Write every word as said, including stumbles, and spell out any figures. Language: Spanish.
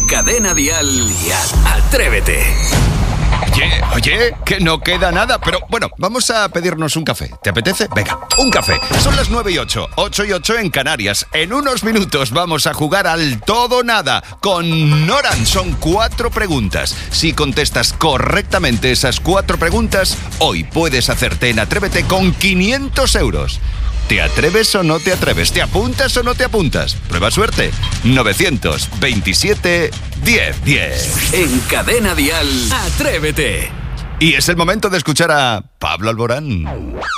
Cadena Dial, Atrévete. Oye, oye, que no queda nada, pero bueno, vamos a pedirnos un café. ¿Te apetece? Venga, un café. Son las nueve y ocho, ocho y ocho en Canarias. En unos minutos vamos a jugar al todo o nada con Noran. Son cuatro preguntas. Si contestas correctamente esas cuatro preguntas, hoy puedes hacerte en Atrévete con quinientos euros. ¿Te atreves o no te atreves? ¿Te apuntas o no te apuntas? Prueba suerte. novecientos veintisiete, diez diez. En Cadena Dial, Atrévete. Y es el momento de escuchar a Pablo Alborán.